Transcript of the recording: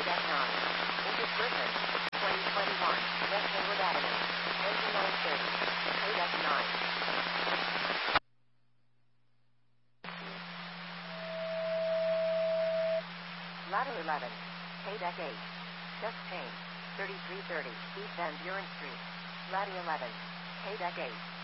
Deck 9. Into Bridgman. 2021. West Hayward Avenue. Engine 930. Deck 9. Ladder 11. Deck 8. Just change. 3330 East Van Buren Street. Ladder 11. Deck 8.